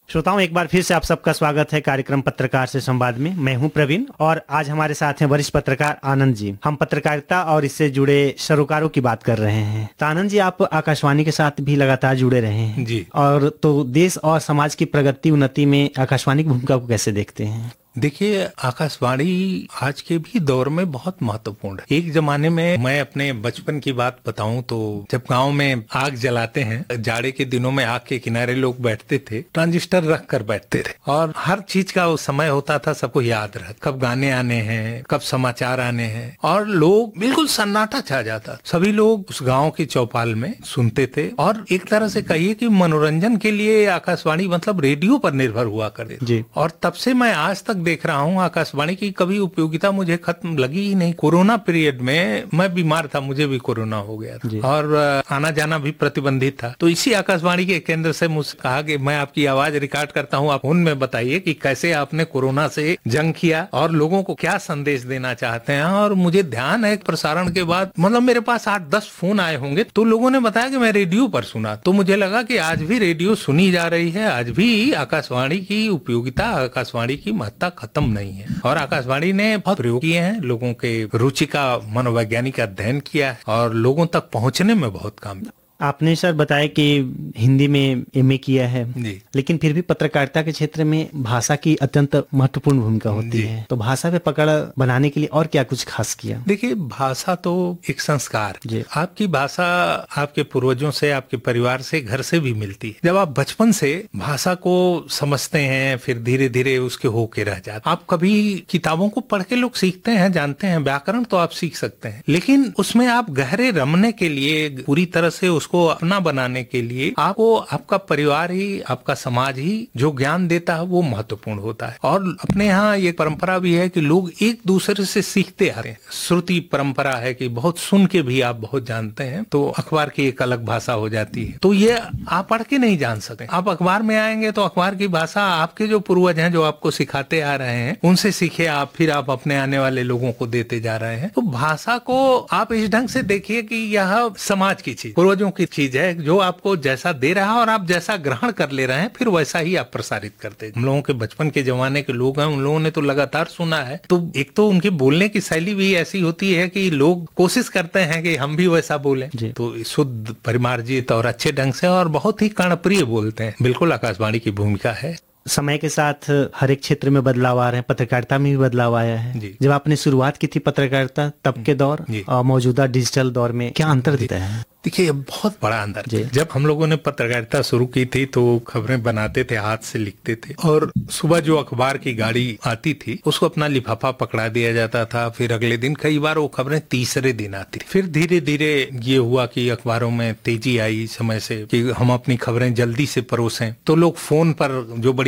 श्रोताओं, एक बार फिर से आप सबका स्वागत है कार्यक्रम पत्रकार से संवाद में। मैं हूं प्रवीण और आज हमारे साथ हैं वरिष्ठ पत्रकार आनंद जी। हम पत्रकारिता और इससे जुड़े सरोकारों की बात कर रहे हैं। तो आनंद जी, आप आकाशवाणी के साथ भी लगातार जुड़े रहे हैं जी। और तो देश और समाज की प्रगति उन्नति में आकाशवाणी की भूमिका को कैसे देखते हैं? देखिए, आकाशवाणी आज के भी दौर में बहुत महत्वपूर्ण है। एक जमाने में मैं अपने बचपन की बात बताऊं तो जब गांव में आग जलाते हैं, जाड़े के दिनों में आग के किनारे लोग बैठते थे, ट्रांजिस्टर रख कर बैठते थे और हर चीज का उस समय होता था, सबको याद रह कब गाने आने हैं, कब समाचार आने हैं और लोग बिल्कुल सन्नाटा छा जाता। सभी लोग उस गाँव की चौपाल में सुनते थे और एक तरह से कहिए कि मनोरंजन के लिए आकाशवाणी मतलब रेडियो पर निर्भर हुआ करते थे। और तब से मैं आज तक देख रहा हूँ आकाशवाणी की कभी उपयोगिता मुझे खत्म लगी ही नहीं। कोरोना पीरियड में मैं बीमार था, मुझे भी कोरोना हो गया था और आना जाना भी प्रतिबंधित था। तो इसी आकाशवाणी के केंद्र से मुझसे कहा कि मैं आपकी आवाज रिकॉर्ड करता हूँ, आप उनमें बताइए कि कैसे आपने कोरोना से जंग किया और लोगों को क्या संदेश देना चाहते हैं। और मुझे ध्यान है प्रसारण के बाद मतलब मेरे पास 8-10 फोन आए होंगे, तो लोगों ने बताया कि मैं रेडियो पर सुना। तो मुझे लगा कि आज भी रेडियो सुनी जा रही है, आज भी आकाशवाणी की उपयोगिता, आकाशवाणी की महत्ता खत्म नहीं है। और आकाशवाणी ने बहुत प्रयोग किए हैं, लोगों के रुचि का मनोवैज्ञानिक अध्ययन किया है और लोगों तक पहुंचने में बहुत काम किया। आपने सर बताया कि हिंदी में एमए किया है, लेकिन फिर भी पत्रकारिता के क्षेत्र में भाषा की अत्यंत महत्वपूर्ण भूमिका होती है। तो भाषा पे पकड़ बनाने के लिए और क्या कुछ खास किया? देखिए, भाषा तो एक संस्कार, आपकी भाषा आपके पूर्वजों से, आपके परिवार से, घर से भी मिलती है। जब आप बचपन से भाषा को समझते हैं, फिर धीरे धीरे उसके होके रह जाते। आप कभी किताबों को पढ़ के लोग सीखते हैं, जानते हैं, व्याकरण तो आप सीख सकते हैं, लेकिन उसमें आप गहरे रमने के लिए, पूरी तरह से उसको अपना बनाने के लिए आपको आपका परिवार ही, आपका समाज ही जो ज्ञान देता है वो महत्वपूर्ण होता है। और अपने यहाँ ये परंपरा भी है कि लोग एक दूसरे से सीखते आ रहे हैं। श्रुति परंपरा है कि बहुत सुन के भी आप बहुत जानते हैं, तो अखबार की एक अलग भाषा हो जाती है। तो ये आप पढ़ के नहीं जान सकते। आप अखबार में आएंगे तो अखबार की भाषा आपके जो पूर्वज हैं, जो आपको सिखाते आ रहे हैं, उनसे सीखे आप, फिर आप अपने आने वाले लोगों को देते जा रहे हैं। तो भाषा को आप इस ढंग से देखिए कि यह समाज की चीज, पूर्वजों की चीज है, जो आपको जैसा दे रहा है और आप जैसा ग्रहण कर ले रहे हैं, फिर वैसा ही आप प्रसारित करते हैं। हम लोगों के बचपन के जमाने के लोग हैं, उन लोगों ने तो लगातार सुना है। तो एक तो उनके बोलने की शैली भी ऐसी होती है कि लोग कोशिश करते हैं कि हम भी वैसा बोलें, तो शुद्ध, परिमार्जित और अच्छे ढंग से और बहुत ही कर्णप्रिय बोलते हैं। बिल्कुल आकाशवाणी की भूमिका है। समय के साथ हर एक क्षेत्र में बदलाव आ रहे हैं, पत्रकारिता में भी बदलाव आया है। जब आपने शुरुआत की थी पत्रकारिता, तब के दौर और मौजूदा डिजिटल दौर में क्या अंतर दिखता है? देखिए, बहुत बड़ा अंदर। जब हम लोगों ने पत्रकारिता शुरू की थी तो खबरें बनाते थे, हाथ से लिखते थे और सुबह जो अखबार की गाड़ी आती थी उसको अपना लिफाफा पकड़ा दिया जाता था। फिर अगले दिन कई बार वो खबरें तीसरे दिन आती थी। फिर धीरे धीरे ये हुआ कि अखबारों में तेजी आई समय से कि हम अपनी खबरें जल्दी से परोसें। तो लोग फोन पर जो बड़ी